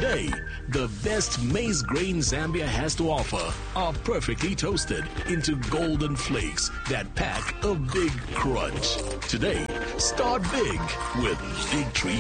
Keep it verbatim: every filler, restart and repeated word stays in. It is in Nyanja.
Today, the best maize grain Zambia has to offer are perfectly toasted into golden flakes that pack a big crunch. Today, start big with Big Tree